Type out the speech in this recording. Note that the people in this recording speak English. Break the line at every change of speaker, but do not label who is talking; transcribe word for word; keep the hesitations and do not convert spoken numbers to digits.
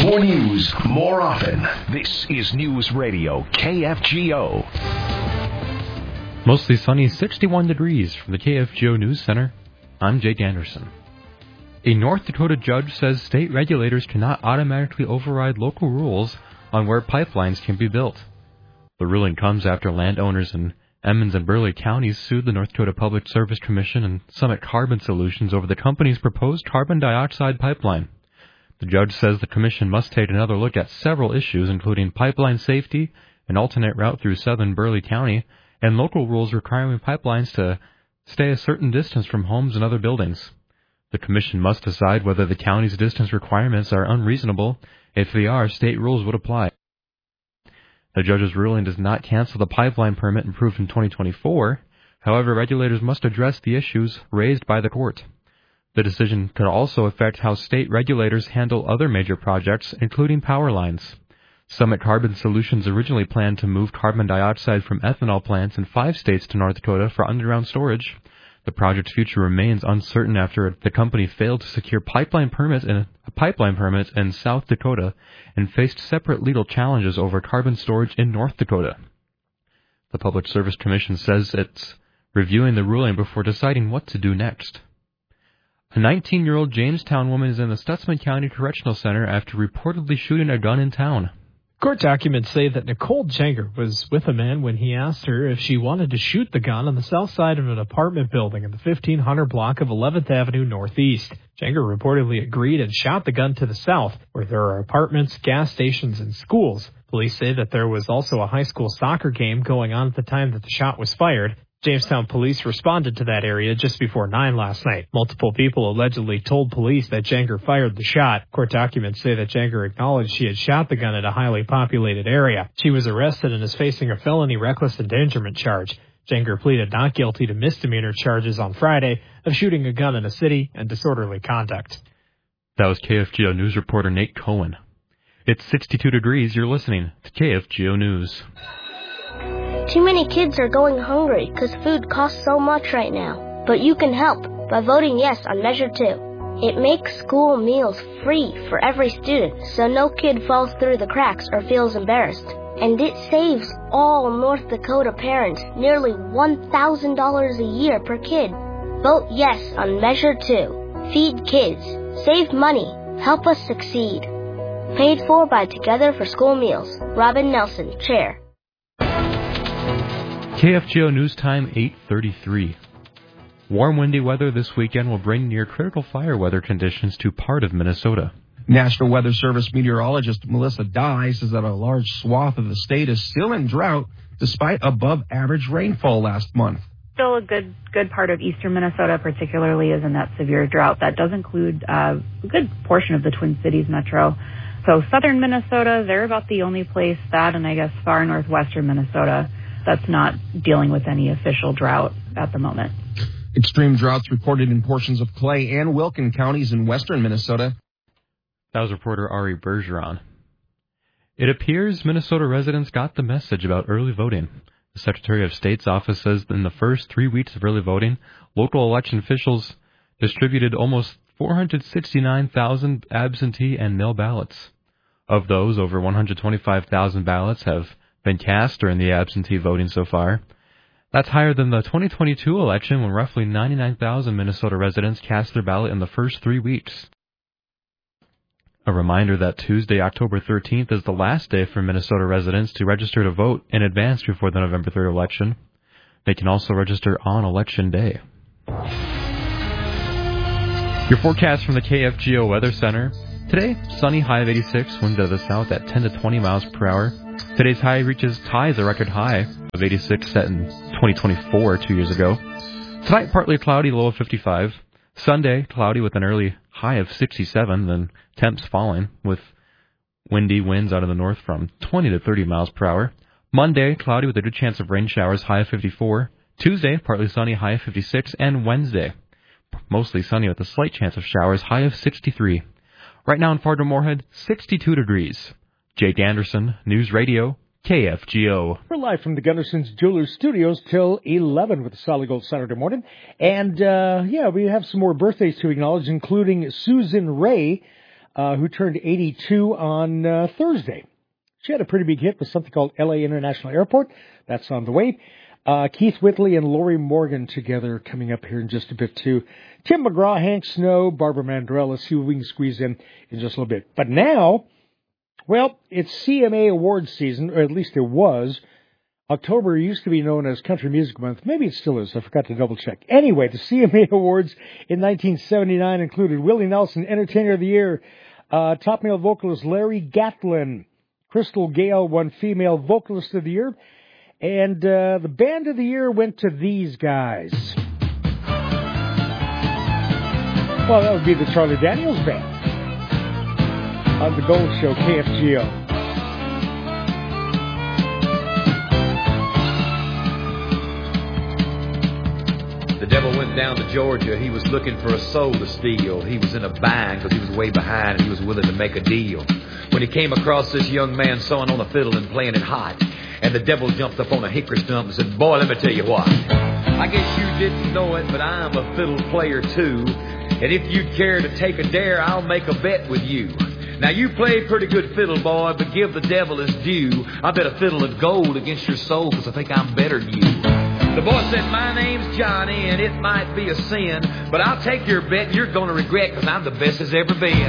More news, more often.
This is News Radio K F G O.
Mostly sunny, sixty-one degrees from the K F G O News Center. I'm Jake Anderson. A North Dakota judge says state regulators cannot automatically override local rules on where pipelines can be built. The ruling comes after landowners in Emmons and Burleigh counties sued the North Dakota Public Service Commission and Summit Carbon Solutions over the company's proposed carbon dioxide pipeline. The judge says the commission must take another look at several issues, including pipeline safety, an alternate route through southern Burleigh County, and local rules requiring pipelines to stay a certain distance from homes and other buildings. The commission must decide whether the county's distance requirements are unreasonable. If they are, state rules would apply. The judge's ruling does not cancel the pipeline permit approved in twenty twenty-four. However, regulators must address the issues raised by the court. The decision could also affect how state regulators handle other major projects, including power lines. Summit Carbon Solutions originally planned to move carbon dioxide from ethanol plants in five states to North Dakota for underground storage. The project's future remains uncertain after the company failed to secure pipeline permits in, pipeline permits in South Dakota and faced separate legal challenges over carbon storage in North Dakota. The Public Service Commission says it's reviewing the ruling before deciding what to do next. A nineteen-year-old Jamestown woman is in the Stutsman County Correctional Center after reportedly shooting a gun in town.
Court documents say that Nicole Jenger was with a man when he asked her if she wanted to shoot the gun on the south side of an apartment building in the fifteen hundred block of eleventh Avenue Northeast. Jenger reportedly agreed and shot the gun to the south, where there are apartments, gas stations, and schools. Police say that there was also a high school soccer game going on at the time that the shot was fired. Jamestown police responded to that area just before nine last night. Multiple people allegedly told police that Jenger fired the shot. Court documents say that Jenger acknowledged she had shot the gun at a highly populated area. She was arrested and is facing a felony reckless endangerment charge. Jenger pleaded not guilty to misdemeanor charges on Friday of shooting a gun in a city and disorderly conduct.
That was K F G O News reporter Nate Cohen. It's sixty-two degrees. You're listening to K F G O News.
Too many kids are going hungry because food costs so much right now. But you can help by voting yes on Measure two. It makes school meals free for every student, so no kid falls through the cracks or feels embarrassed. And it saves all North Dakota parents nearly one thousand dollars a year per kid. Vote yes on Measure two. Feed kids. Save money. Help us succeed. Paid for by Together for School Meals. Robin Nelson, Chair.
K F G O News Time, eight thirty-three. Warm, windy weather this weekend will bring near critical fire weather conditions to part of Minnesota.
National Weather Service meteorologist Melissa Dye says that a large swath of the state is still in drought despite above-average rainfall last month.
Still a good good part of eastern Minnesota particularly is in that severe drought. That does include uh, a good portion of the Twin Cities metro. So southern Minnesota, they're about the only place that, and I guess far northwestern Minnesota, that's not dealing with any official drought at the moment.
Extreme droughts reported in portions of Clay and Wilkin counties in western Minnesota.
That was reporter Ari Bergeron. It appears Minnesota residents got the message about early voting. The Secretary of State's office says that in the first three weeks of early voting, local election officials distributed almost four hundred sixty-nine thousand absentee and mail ballots. Of those, over one hundred twenty-five thousand ballots have been cast during the absentee voting so far. That's higher than the twenty twenty-two election, when roughly ninety-nine thousand Minnesota residents cast their ballot in the first three weeks. A reminder that Tuesday, October thirteenth, is the last day for Minnesota residents to register to vote in advance before the November third election. They can also register on Election Day. Your forecast from the K F G O Weather Center. Today, sunny, high of eighty-six, wind to the south at ten to twenty miles per hour. Today's high reaches ties a record high of eighty-six set in twenty twenty-four, two years ago. Tonight, partly cloudy, low of fifty-five. Sunday, cloudy with an early high of sixty-seven, then temps falling with windy winds out of the north from twenty to thirty miles per hour. Monday, cloudy with a good chance of rain showers, high of fifty-four. Tuesday, partly sunny, high of fifty-six. And Wednesday, mostly sunny with a slight chance of showers, high of sixty-three. Right now in Fargo-Moorhead, sixty-two degrees. Jake Anderson, News Radio, K F G O.
We're live from the Gunderson's Jewelers Studios till eleven with the Solid Gold Saturday morning. And, uh, yeah, we have some more birthdays to acknowledge, including Susan Ray. uh, who turned eighty-two on uh, Thursday. She had a pretty big hit with something called L A International Airport. That's on the way. Uh, Keith Whitley and Lori Morgan together coming up here in just a bit, too. Tim McGraw, Hank Snow, Barbara Mandrell. Let's see what we can squeeze in in just a little bit. But now, well, it's C M A awards season, or at least it was. October used to be known as Country Music Month. Maybe it still is. I forgot to double check. Anyway, the C M A awards in nineteen seventy-nine included Willie Nelson, Entertainer of the Year, uh, top male vocalist Larry Gatlin. Crystal Gale won Female Vocalist of the Year. And uh, the Band of the Year went to these guys. Well, that would be the Charlie Daniels Band on the Gold Show, K F G O.
The devil went down to Georgia. He was looking for a soul to steal. He was in a bind because he was way behind and he was willing to make a deal. When he came across this young man sewing on a fiddle and playing it hot, and the devil jumped up on a hickory stump and said, "Boy, let me tell you what. I guess you didn't know it, but I'm a fiddle player too. And if you'd care to take a dare, I'll make a bet with you. Now, you play pretty good fiddle, boy, but give the devil his due. I bet a fiddle of gold against your soul because I think I'm better than you." The boy said, "My name's Johnny, and it might be a sin, but I'll take your bet and you're going to regret because I'm the best as ever been."